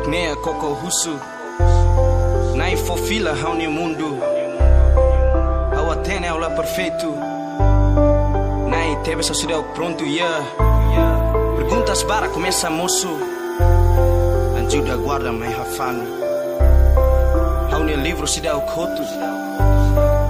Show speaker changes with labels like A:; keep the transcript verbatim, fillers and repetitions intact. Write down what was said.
A: Acnea coco russo. Nai fofila hauni mundo. Ao atene aula perfeito. Nai teve só se deu pronto, yeah. Perguntas para começa moço. Ajuda guarda mai hafano. Hauni livro se deu coto.